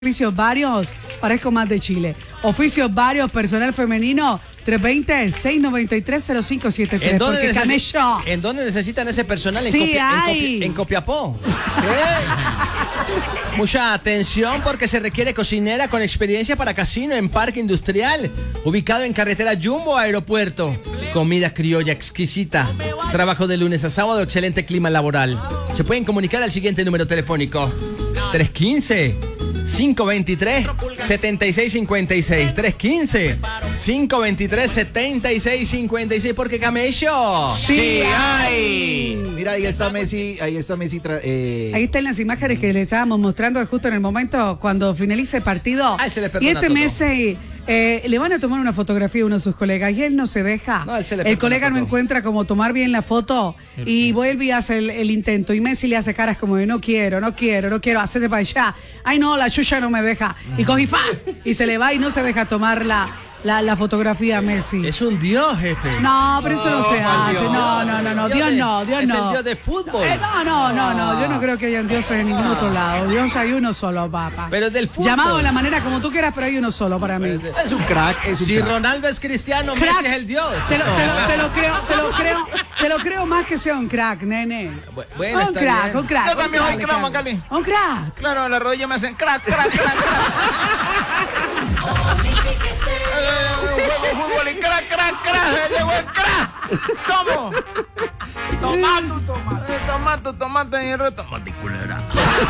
Oficios varios, parezco más de Chile. Oficios varios, personal femenino, 320-693-0573. ¿En dónde necesitan ese personal? Sí, En Copiapó. Mucha atención porque se requiere cocinera con experiencia para casino en Parque Industrial, ubicado en carretera Jumbo Aeropuerto. Comida criolla exquisita. Trabajo de lunes a sábado, excelente clima laboral. Se pueden comunicar al siguiente número telefónico: 315-523-7656. 315-523-7656. Porque camello. Sí hay. Mira, ahí está Messi. Ahí Ahí están las imágenes que le estábamos mostrando justo en el momento cuando finalice el partido. Ay, se le Y perdona este todo. Messi le van a tomar una fotografía a uno de sus colegas y él no se deja. No, él se le El perdona colega no todo. encuentra cómo tomar bien la foto y vuelve y hace el intento. Y Messi le hace caras como de no quiero, hacete para allá. Ay no, la chucha no me deja. Y coge y ¡fa! Y se le va y no se deja tomar la fotografía a Messi. Es un dios, jefe. No, pero eso no se hace. Dios. No. Dios no. Es el dios de fútbol. No. Yo no creo que hayan dioses en ningún otro lado. Dios hay uno solo, papá. Pero es del fútbol. Llamado de la manera como tú quieras, pero hay uno solo para mí. Es un crack. Si Ronaldo es cristiano, Crack. Messi es el dios. Te lo creo más que sea un crack, nene. Bueno, Un está crack. bien. Yo también soy crack, Magali. Un crack. Claro, en la rodilla me hacen crack. Juego fútbol y crack. Llegó el crack. ¿Cómo? Tomate y tomate y culebra.